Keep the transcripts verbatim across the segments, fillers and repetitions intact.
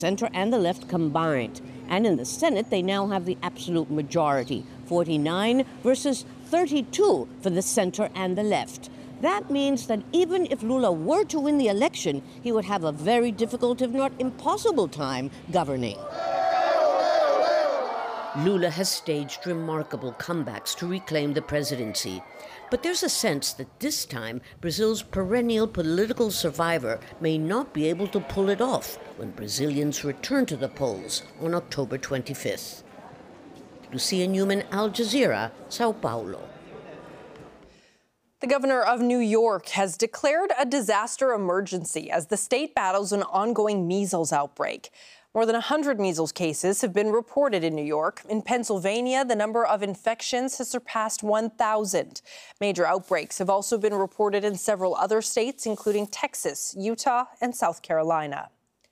center and the left combined. And in the Senate, they now have the absolute majority, forty-nine versus thirty-two for the center and the left. That means that even if Lula were to win the election, he would have a very difficult, if not impossible, time governing. Lula has staged remarkable comebacks to reclaim the presidency. But there's a sense that this time, Brazil's perennial political survivor may not be able to pull it off when Brazilians return to the polls on October twenty-fifth. Lucia Newman, Al Jazeera, Sao Paulo. The governor of New York has declared a disaster emergency as the state battles an ongoing measles outbreak. More than one hundred measles cases have been reported in New York. In Pennsylvania, the number of infections has surpassed one thousand. Major outbreaks have also been reported in several other states, including Texas, Utah, and South Carolina.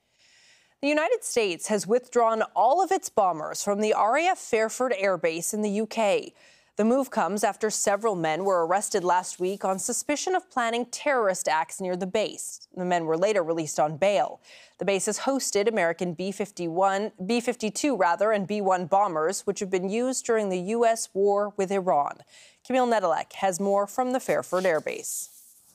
The United States has withdrawn all of its bombers from the R A F Fairford Air Base in the U K. The move comes after several men were arrested last week on suspicion of planning terrorist acts near the base. The men were later released on bail. The base has hosted American B fifty-one, B fifty-two rather, and B one bombers, which have been used during the U S war with Iran. Camille Nedelec has more from the Fairford Air Base.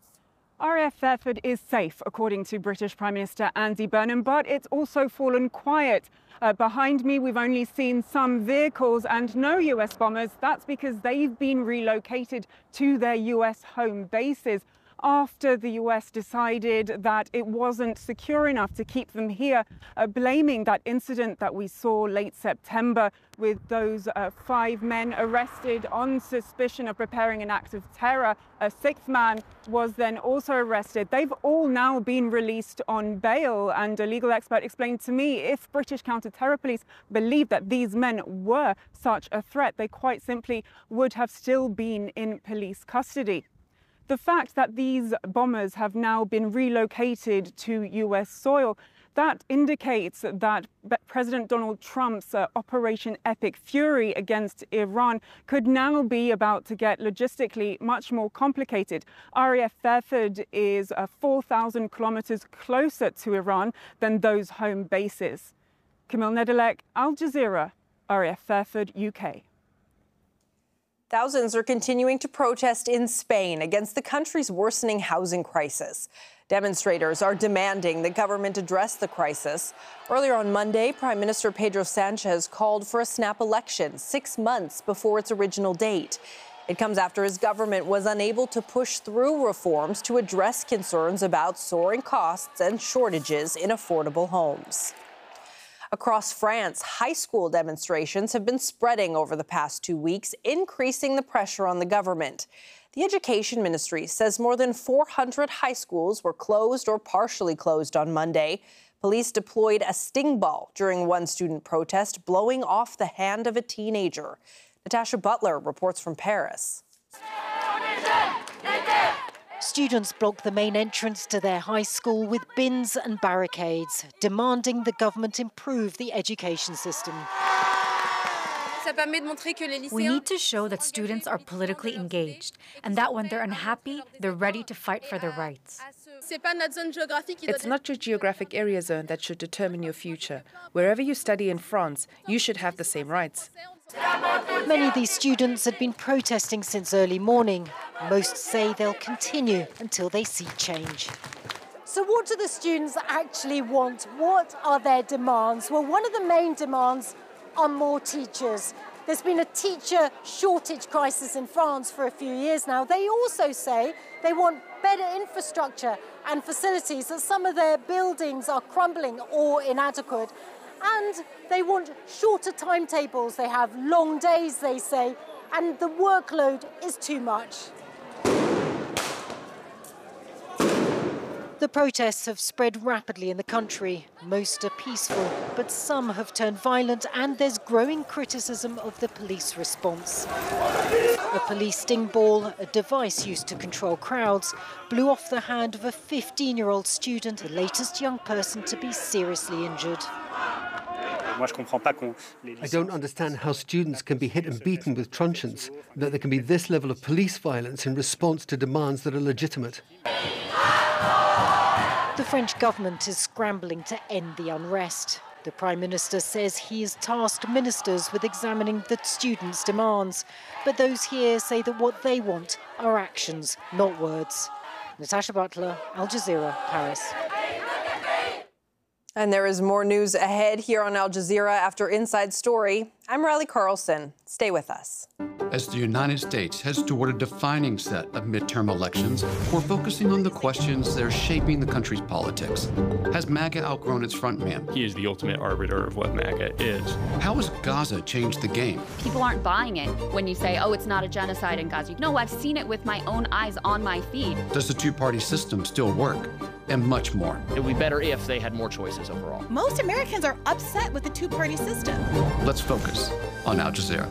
R A F Fairford is safe, according to British Prime Minister Andy Burnham, but it's also fallen quiet. Uh, behind me, we've only seen some vehicles and no U S bombers. That's because they've been relocated to their U S home bases after the U S decided that it wasn't secure enough to keep them here, uh, blaming that incident that we saw late September with those uh, five men arrested on suspicion of preparing an act of terror. A sixth man was then also arrested. They've all now been released on bail, and a legal expert explained to me if British counter-terror police believed that these men were such a threat, they quite simply would have still been in police custody. The fact that these bombers have now been relocated to U S soil, that indicates that President Donald Trump's uh, Operation Epic Fury against Iran could now be about to get logistically much more complicated. R A F Fairford is uh, four thousand kilometers closer to Iran than those home bases. Camille Nedelec, Al Jazeera, R A F Fairford, U K. Thousands are continuing to protest in Spain against the country's worsening housing crisis. Demonstrators are demanding the government address the crisis. Earlier on Monday, Prime Minister Pedro Sanchez called for a snap election six months before its original date. It comes after his government was unable to push through reforms to address concerns about soaring costs and shortages in affordable homes. Across France, high school demonstrations have been spreading over the past two weeks, increasing the pressure on the government. The Education Ministry says more than four hundred high schools were closed or partially closed on Monday. Police deployed a sting ball during one student protest, blowing off the hand of a teenager. Natasha Butler reports from Paris. Students blocked the main entrance to their high school with bins and barricades, demanding the government improve the education system. We need to show that students are politically engaged and that when they're unhappy, they're ready to fight for their rights. It's not your geographic area zone that should determine your future. Wherever you study in France, you should have the same rights. Many of these students had been protesting since early morning. Most say they'll continue until they see change. So what do the students actually want? What are their demands? Well, one of the main demands are more teachers. There's been a teacher shortage crisis in France for a few years now. They also say they want better infrastructure and facilities, that some of their buildings are crumbling or inadequate. And they want shorter timetables. They have long days, they say, and the workload is too much. The protests have spread rapidly in the country. Most are peaceful, but some have turned violent, and there's growing criticism of the police response. A police sting ball, a device used to control crowds, blew off the hand of a fifteen-year-old student, the latest young person to be seriously injured. I don't understand how students can be hit and beaten with truncheons, that there can be this level of police violence in response to demands that are legitimate. The French government is scrambling to end the unrest. The Prime Minister says he has tasked ministers with examining the students' demands. But those here say that what they want are actions, not words. Natasha Butler, Al Jazeera, Paris. And there is more news ahead here on Al Jazeera after Inside Story. I'm Riley Carlson. Stay with us. As the United States heads toward a defining set of midterm elections, we're focusing on the questions that are shaping the country's politics. Has MAGA outgrown its frontman? He is the ultimate arbiter of what MAGA is. How has Gaza changed the game? People aren't buying it when you say, oh, it's not a genocide in Gaza. No, I've seen it with my own eyes on my feed. Does the two-party system still work? And much more. It would be better if they had more choices overall. Most Americans are upset with the two-party system. Let's focus on Al Jazeera.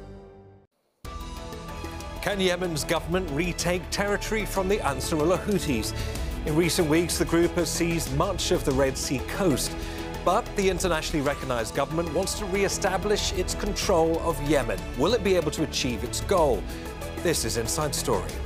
Can Yemen's government retake territory from the Ansarullah Houthis? In recent weeks, the group has seized much of the Red Sea coast. But the internationally recognized government wants to re-establish its control of Yemen. Will it be able to achieve its goal? This is Inside Story.